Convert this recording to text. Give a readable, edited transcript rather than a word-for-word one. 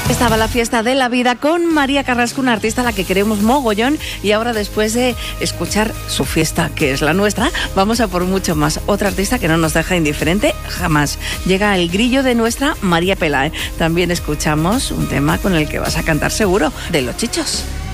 Estaba la fiesta de la vida con María Carrasco, una artista a la que queremos mogollón, y ahora, después de escuchar su fiesta, que es la nuestra, vamos a por mucho más. Otra artista que no nos deja indiferente jamás. Llega el grillo de nuestra María Pelae. También escuchamos un tema con el que vas a cantar seguro, de Los Chichos.